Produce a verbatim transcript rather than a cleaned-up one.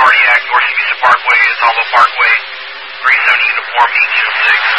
Cardiac, North Mesa Parkway, Alma Parkway, three seventy uniform, H six.